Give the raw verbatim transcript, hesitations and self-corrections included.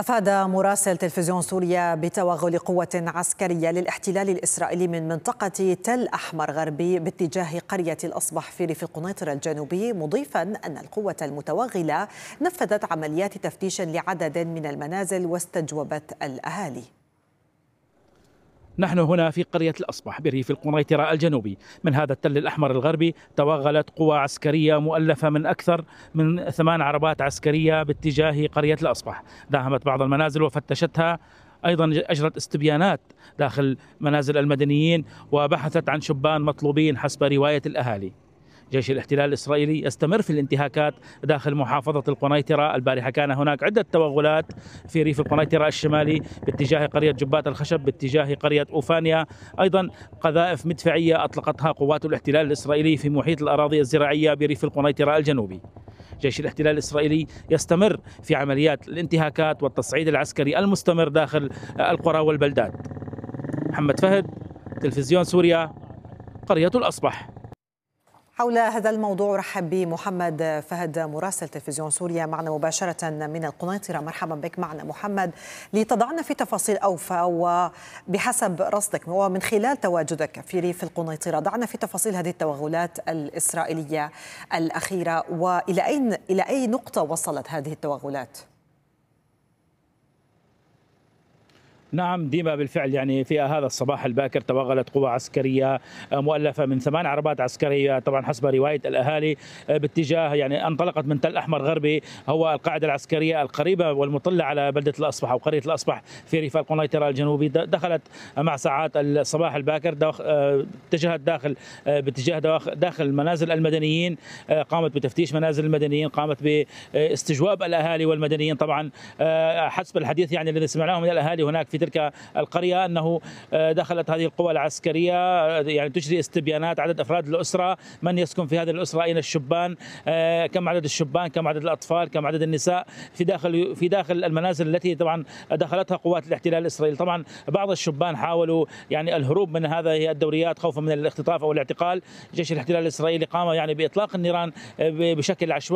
أفاد مراسل تلفزيون سوريا بتوغل قوة عسكرية للاحتلال الإسرائيلي من منطقة تل أحمر غربي باتجاه قرية الأصبح في ريف القنيطرة الجنوبي، مضيفا أن القوة المتوغلة نفذت عمليات تفتيش لعدد من المنازل واستجوبت الأهالي. نحن هنا في قرية الأصبح بريف القنيطرة الجنوبي. من هذا التل الأحمر الغربي توغلت قوى عسكرية مؤلفة من أكثر من ثمان عربات عسكرية باتجاه قرية الأصبح، داهمت بعض المنازل وفتشتها، أيضا أجرت استبيانات داخل منازل المدنيين وبحثت عن شبان مطلوبين حسب رواية الأهالي. جيش الاحتلال الإسرائيلي يستمر في الانتهاكات داخل محافظة القنيطرة. البارحة كان هناك عدة توغلات في ريف القنيطرة الشمالي باتجاه قرية جبات الخشب، باتجاه قرية أوفانيا، أيضا قذائف مدفعية أطلقتها قوات الاحتلال الإسرائيلي في محيط الأراضي الزراعية بريف القنيطرة الجنوبي. جيش الاحتلال الإسرائيلي يستمر في عمليات الانتهاكات والتصعيد العسكري المستمر داخل القرى والبلدات. محمد فهد، تلفزيون سوريا، قرية الأصبح. حول هذا الموضوع رحب بمحمد فهد مراسل تلفزيون سوريا معنا مباشرة من القنيطرة. مرحبا بك معنا محمد، لتضعنا في تفاصيل أوفى وبحسب رصدك ومن خلال تواجدك في ريف القنيطرة، ضعنا في تفاصيل هذه التوغلات الإسرائيلية الأخيرة، وإلى أين إلى أي نقطة وصلت هذه التوغلات؟ نعم ديما بالفعل، يعني في هذا الصباح الباكر توغلت قوى عسكرية مؤلفة من ثمان عربات عسكرية طبعا حسب رواية الأهالي باتجاه، يعني انطلقت من تل أحمر غربي، هو القاعدة العسكرية القريبة والمطلة على بلدة الأصبح أو قرية الأصبح في ريف القنيطرة الجنوبي. دخلت مع ساعات الصباح الباكر، اتجهت داخل باتجاه داخل منازل المدنيين، قامت بتفتيش منازل المدنيين، قامت باستجواب الأهالي والمدنيين. طبعا حسب الحديث يعني الذي سمعناه من الأهالي هناك في تلك القرية أنه دخلت هذه القوى العسكرية يعني تجري استبيانات عدد أفراد الأسرة، من يسكن في هذه الأسرة، أين الشبان، كم عدد الشبان، كم عدد الأطفال، كم عدد النساء في داخل في داخل المنازل التي طبعا دخلتها قوات الاحتلال الإسرائيلي. طبعا بعض الشبان حاولوا يعني الهروب من هذه الدوريات خوفا من الاختطاف أو الاعتقال. جيش الاحتلال الإسرائيلي قام يعني بإطلاق النيران بشكل عشوائي